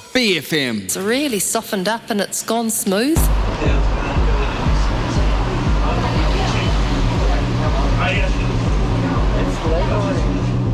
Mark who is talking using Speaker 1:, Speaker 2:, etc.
Speaker 1: BFM.
Speaker 2: It's really softened up and it's gone smooth.